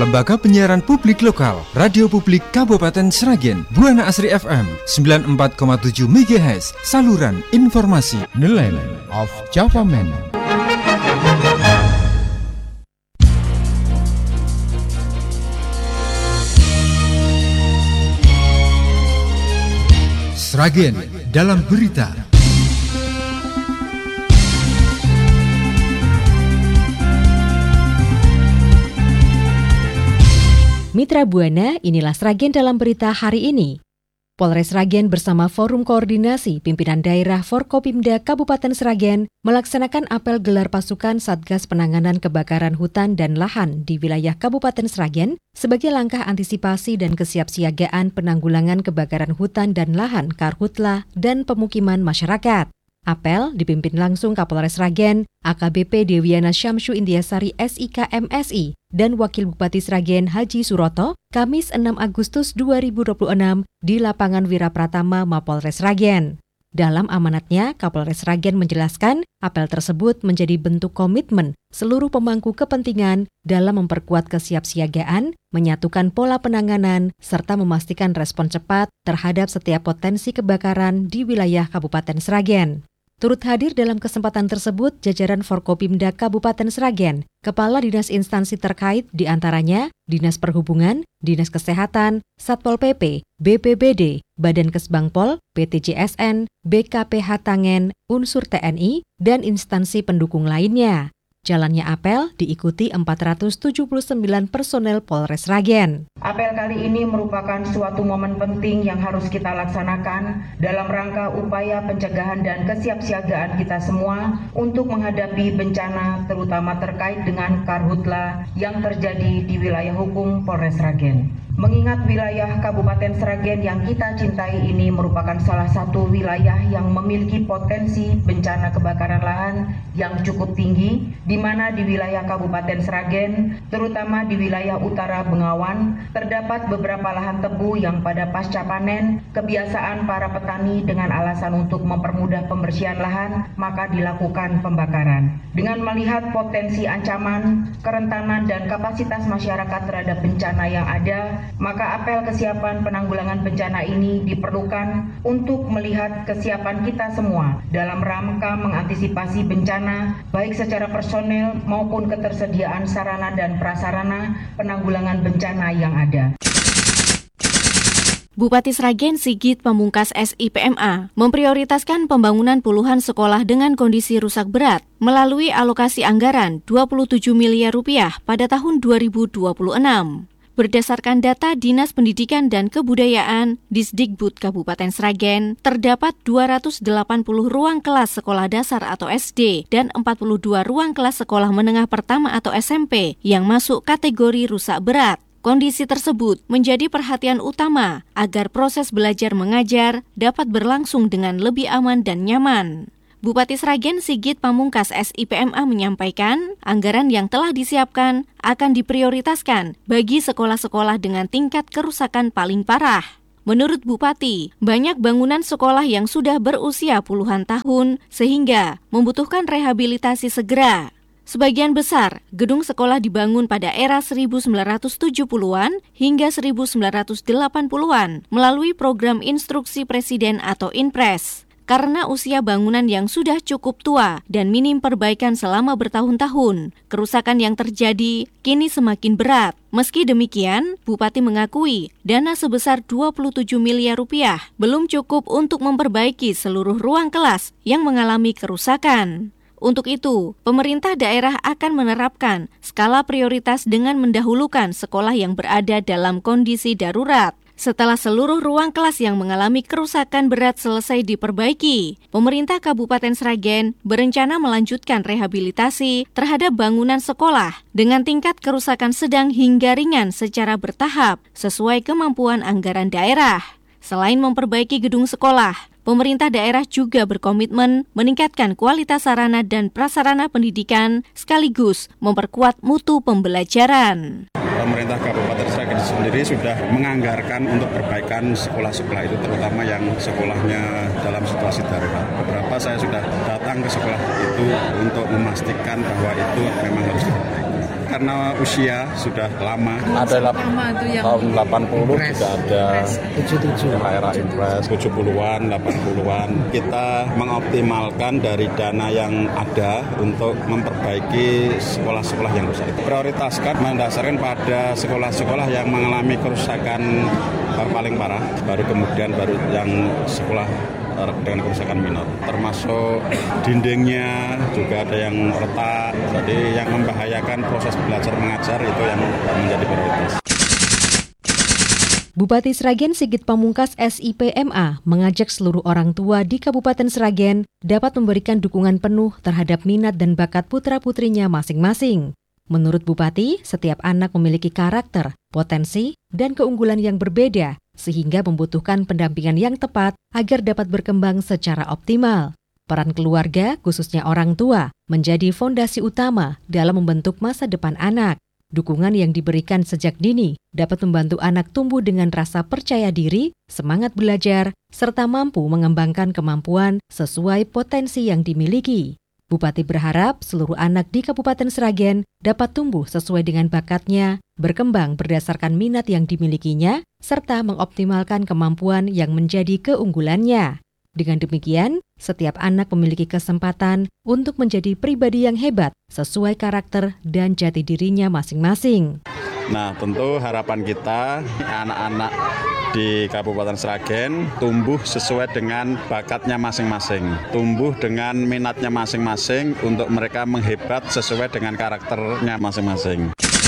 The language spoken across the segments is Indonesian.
Lembaga Penyiaran Publik Lokal, Radio Publik Kabupaten Sragen, Buana Asri FM 94,7 MHz, saluran informasi. The Land of Java Man. Sragen dalam berita. Mitra Buana, inilah Sragen dalam berita hari ini. Polres Sragen bersama Forum Koordinasi Pimpinan Daerah Forkopimda Kabupaten Sragen melaksanakan apel gelar pasukan Satgas Penanganan Kebakaran Hutan dan Lahan di wilayah Kabupaten Sragen sebagai langkah antisipasi dan kesiapsiagaan penanggulangan kebakaran hutan dan lahan Karhutla dan pemukiman masyarakat. Apel dipimpin langsung Kapolres Sragen, AKBP Dewiana Syamsu Indiasari SIK MSI, dan Wakil Bupati Sragen Haji Suroto, Kamis 6 Agustus 2026 di lapangan Wirapratama Mapolres Sragen. Dalam amanatnya, Kapolres Sragen menjelaskan apel tersebut menjadi bentuk komitmen seluruh pemangku kepentingan dalam memperkuat kesiapsiagaan, menyatukan pola penanganan, serta memastikan respon cepat terhadap setiap potensi kebakaran di wilayah Kabupaten Sragen. Turut hadir dalam kesempatan tersebut jajaran Forkopimda Kabupaten Sragen, Kepala Dinas Instansi terkait diantaranya Dinas Perhubungan, Dinas Kesehatan, Satpol PP, BPBD, Badan Kesbangpol, PTJSN, BKPH Tangen, unsur TNI, dan instansi pendukung lainnya. Jalannya apel diikuti 479 personel Polres Sragen. Apel kali ini merupakan suatu momen penting yang harus kita laksanakan dalam rangka upaya pencegahan dan kesiapsiagaan kita semua untuk menghadapi bencana terutama terkait dengan Karhutla yang terjadi di wilayah hukum Polres Sragen. Mengingat wilayah Kabupaten Sragen yang kita cintai ini merupakan salah satu wilayah yang memiliki potensi bencana kebakaran lahan yang cukup tinggi, di mana di wilayah Kabupaten Sragen, terutama di wilayah utara Bengawan, terdapat beberapa lahan tebu yang pada pasca panen, kebiasaan para petani dengan alasan untuk mempermudah pembersihan lahan, maka dilakukan pembakaran. Dengan melihat potensi ancaman, kerentanan, dan kapasitas masyarakat terhadap bencana yang ada, maka apel kesiapan penanggulangan bencana ini diperlukan untuk melihat kesiapan kita semua dalam rangka mengantisipasi bencana, baik secara personel maupun ketersediaan sarana dan prasarana penanggulangan bencana yang ada. Bupati Sragen Sigit Pamungkas SIPMA memprioritaskan pembangunan puluhan sekolah dengan kondisi rusak berat melalui alokasi anggaran 27 miliar rupiah pada tahun 2026. Berdasarkan data Dinas Pendidikan dan Kebudayaan Disdikbud Kabupaten Sragen, terdapat 280 ruang kelas sekolah dasar atau SD dan 42 ruang kelas sekolah menengah pertama atau SMP yang masuk kategori rusak berat. Kondisi tersebut menjadi perhatian utama agar proses belajar mengajar dapat berlangsung dengan lebih aman dan nyaman. Bupati Sragen Sigit Pamungkas SIPMA menyampaikan, anggaran yang telah disiapkan akan diprioritaskan bagi sekolah-sekolah dengan tingkat kerusakan paling parah. Menurut Bupati, banyak bangunan sekolah yang sudah berusia puluhan tahun sehingga membutuhkan rehabilitasi segera. Sebagian besar gedung sekolah dibangun pada era 1970-an hingga 1980-an melalui program instruksi Presiden atau Inpres. Karena usia bangunan yang sudah cukup tua dan minim perbaikan selama bertahun-tahun, kerusakan yang terjadi kini semakin berat. Meski demikian, Bupati mengakui dana sebesar 27 miliar rupiah belum cukup untuk memperbaiki seluruh ruang kelas yang mengalami kerusakan. Untuk itu, pemerintah daerah akan menerapkan skala prioritas dengan mendahulukan sekolah yang berada dalam kondisi darurat. Setelah seluruh ruang kelas yang mengalami kerusakan berat selesai diperbaiki, pemerintah Kabupaten Sragen berencana melanjutkan rehabilitasi terhadap bangunan sekolah dengan tingkat kerusakan sedang hingga ringan secara bertahap sesuai kemampuan anggaran daerah. Selain memperbaiki gedung sekolah, pemerintah daerah juga berkomitmen meningkatkan kualitas sarana dan prasarana pendidikan sekaligus memperkuat mutu pembelajaran. Pemerintah Kabupaten Sragen sendiri sudah menganggarkan untuk perbaikan sekolah-sekolah itu, terutama yang sekolahnya dalam situasi darurat. Beberapa saya sudah datang ke sekolah itu untuk memastikan bahwa itu memang harus diperbaiki. karena usia sudah lama. Ada tahun 80 juga ada 77 era Impres 70-an, 80-an. Kita mengoptimalkan dari dana yang ada untuk memperbaiki sekolah-sekolah yang rusak. Prioritaskan mendasarkan pada sekolah-sekolah yang mengalami kerusakan paling parah, baru kemudian yang sekolah dengan kerusakan minor, termasuk dindingnya juga ada yang retak, jadi yang membahayakan proses belajar mengajar itu yang menjadi prioritas. Bupati Sragen Sigit Pamungkas SIPMA mengajak seluruh orang tua di Kabupaten Sragen dapat memberikan dukungan penuh terhadap minat dan bakat putra-putrinya masing-masing. Menurut Bupati, setiap anak memiliki karakter, potensi, dan keunggulan yang berbeda, sehingga membutuhkan pendampingan yang tepat agar dapat berkembang secara optimal. Peran keluarga, khususnya orang tua, menjadi fondasi utama dalam membentuk masa depan anak. Dukungan yang diberikan sejak dini dapat membantu anak tumbuh dengan rasa percaya diri, semangat belajar, serta mampu mengembangkan kemampuan sesuai potensi yang dimiliki. Bupati berharap seluruh anak di Kabupaten Sragen dapat tumbuh sesuai dengan bakatnya, berkembang berdasarkan minat yang dimilikinya, serta mengoptimalkan kemampuan yang menjadi keunggulannya. Dengan demikian, setiap anak memiliki kesempatan untuk menjadi pribadi yang hebat sesuai karakter dan jati dirinya masing-masing. Nah, tentu harapan kita anak-anak di Kabupaten Sragen tumbuh sesuai dengan bakatnya masing-masing, tumbuh dengan minatnya masing-masing untuk mereka menghebat sesuai dengan karakternya masing-masing.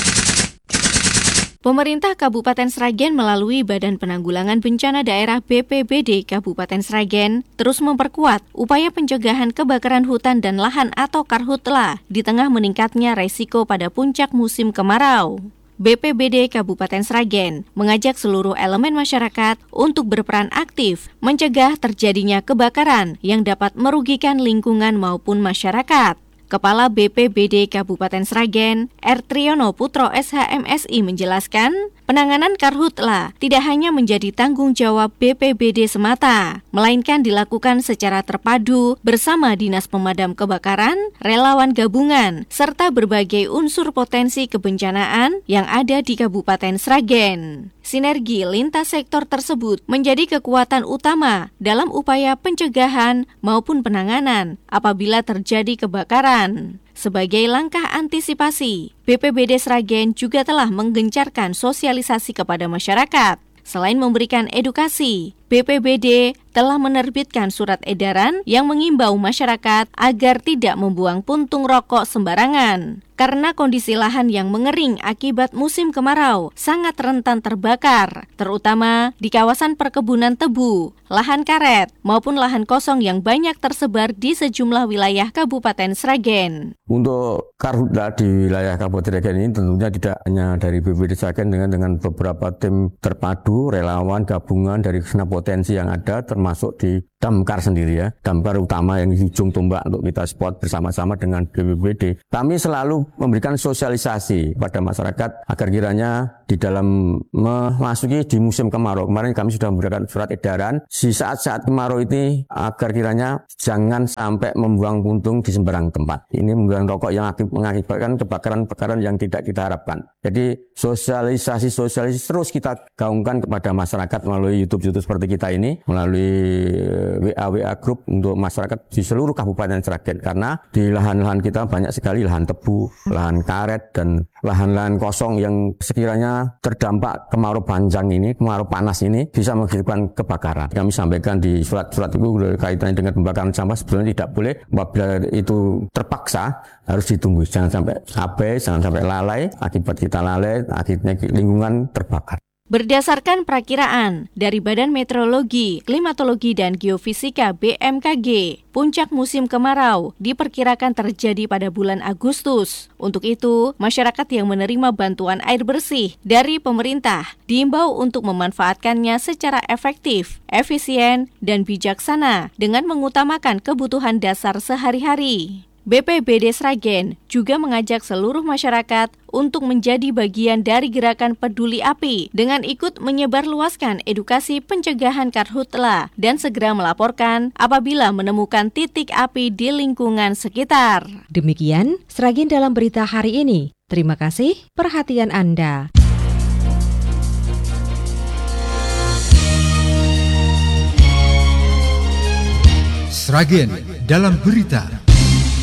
Pemerintah Kabupaten Sragen melalui Badan Penanggulangan Bencana Daerah BPBD Kabupaten Sragen terus memperkuat upaya pencegahan kebakaran hutan dan lahan atau karhutla di tengah meningkatnya resiko pada puncak musim kemarau. BPBD Kabupaten Sragen mengajak seluruh elemen masyarakat untuk berperan aktif mencegah terjadinya kebakaran yang dapat merugikan lingkungan maupun masyarakat. Kepala BPBD Kabupaten Sragen, R. Triyono Putro SHMSI menjelaskan, penanganan karhutla tidak hanya menjadi tanggung jawab BPBD semata, melainkan dilakukan secara terpadu bersama Dinas Pemadam Kebakaran, relawan gabungan, serta berbagai unsur potensi kebencanaan yang ada di Kabupaten Sragen. Sinergi lintas sektor tersebut menjadi kekuatan utama dalam upaya pencegahan maupun penanganan apabila terjadi kebakaran. Sebagai langkah antisipasi, BPBD Sragen juga telah menggencarkan sosialisasi kepada masyarakat. Selain memberikan edukasi, BPBD telah menerbitkan surat edaran yang mengimbau masyarakat agar tidak membuang puntung rokok sembarangan. Karena kondisi lahan yang mengering akibat musim kemarau sangat rentan terbakar, terutama di kawasan perkebunan tebu, lahan karet, maupun lahan kosong yang banyak tersebar di sejumlah wilayah Kabupaten Sragen. Untuk karhutla di wilayah Kabupaten Sragen ini tentunya tidak hanya dari BPBD Sragen dengan beberapa tim terpadu, relawan, gabungan dari potensi yang ada termasuk di Damkar sendiri ya, Damkar utama yang di ujung tombak untuk kita support bersama-sama dengan BPBD. Kami selalu memberikan sosialisasi pada masyarakat agar kiranya di dalam memasuki di musim kemarau. Kemarin kami sudah memberikan surat edaran di saat-saat kemarau ini agar kiranya jangan sampai membuang puntung di sembarang tempat. Ini membuang rokok yang mengakibatkan kebakaran-kebakaran yang tidak kita harapkan. Jadi sosialisasi terus kita gaungkan kepada masyarakat melalui YouTube seperti kita ini, melalui WA grup untuk masyarakat di seluruh Kabupaten Sragen, karena di lahan-lahan kita banyak sekali lahan tebu, lahan karet, dan lahan-lahan kosong yang sekiranya terdampak kemarau panjang ini, kemarau panas ini bisa mengakibatkan kebakaran. Kami sampaikan di surat-surat itu kaitannya dengan pembakaran sampah sebenarnya tidak boleh, apabila itu terpaksa harus ditunggu, jangan sampai abai, jangan sampai lalai, akibat kita lalai akhirnya lingkungan terbakar. Berdasarkan perakiraan dari Badan Meteorologi, Klimatologi, dan Geofisika BMKG, puncak musim kemarau diperkirakan terjadi pada bulan Agustus. Untuk itu, masyarakat yang menerima bantuan air bersih dari pemerintah diimbau untuk memanfaatkannya secara efektif, efisien, dan bijaksana dengan mengutamakan kebutuhan dasar sehari-hari. BPBD Sragen juga mengajak seluruh masyarakat untuk menjadi bagian dari gerakan peduli api dengan ikut menyebarluaskan edukasi pencegahan karhutla dan segera melaporkan apabila menemukan titik api di lingkungan sekitar. Demikian Sragen dalam berita hari ini. Terima kasih perhatian Anda. Sragen dalam berita.